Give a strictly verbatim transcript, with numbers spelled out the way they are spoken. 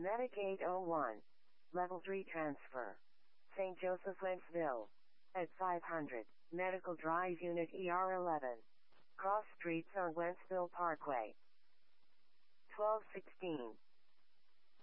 Medic eight oh one. Level three transfer. Saint Joseph, Wentzville. At five hundred. Medical Drive Unit E R eleven. Cross streets on Wentzville Parkway. twelve sixteen.